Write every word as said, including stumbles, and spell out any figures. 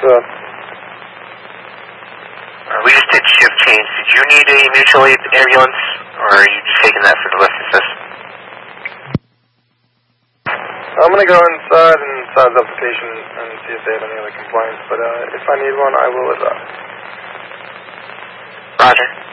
up? Uh, we just did shift change. Did you need a mutual aid ambulance, or are you just taking that for the lift assist? I'm going to go inside and size up the patient and see if they have any other complaints, but uh, if I need one, I will advise. Roger.